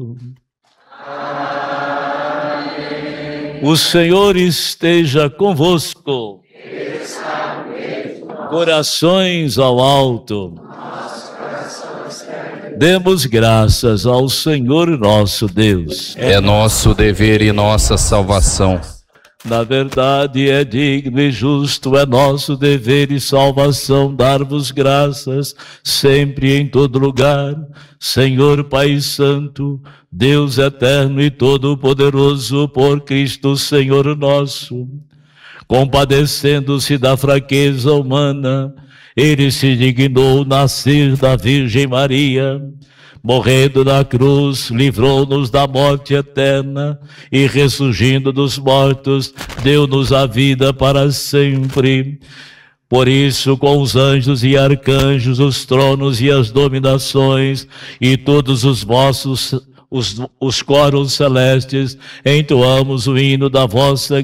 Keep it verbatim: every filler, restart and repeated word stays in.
O Senhor esteja convosco. Corações ao alto. Demos graças ao Senhor nosso Deus. É nosso dever e nossa salvação. Na verdade é digno e justo, é nosso dever e salvação dar-vos graças sempre e em todo lugar, Senhor Pai Santo, Deus eterno e todo-poderoso, por Cristo Senhor nosso. Compadecendo-se da fraqueza humana, Ele se dignou nascer da Virgem Maria. Morrendo na cruz, livrou-nos da morte eterna e ressurgindo dos mortos, deu-nos a vida para sempre. Por isso, com os anjos e arcanjos, os tronos e as dominações e todos os vossos, os, os coros celestes, entoamos o hino da vossa